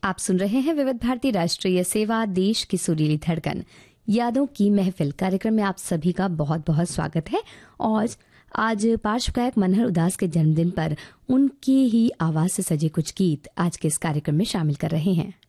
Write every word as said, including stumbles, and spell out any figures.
आप सुन रहे हैं विविध भारती राष्ट्रीय सेवा, देश की सुरीली धड़कन, यादों की महफिल। कार्यक्रम में आप सभी का बहुत बहुत स्वागत है। और आज पार्श्व गायक मनहर उदास के जन्मदिन पर उनकी ही आवाज से सजे कुछ गीत आज के इस कार्यक्रम में शामिल कर रहे हैं।